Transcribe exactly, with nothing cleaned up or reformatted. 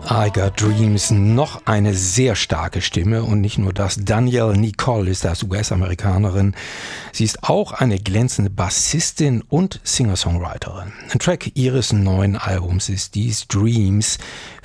I Got Dreams, noch eine sehr starke Stimme und nicht nur das. Danielle Nicole ist das U S-Amerikanerin. Sie ist auch eine glänzende Bassistin und Singer-Songwriterin. Ein Track ihres neuen Albums ist These Dreams.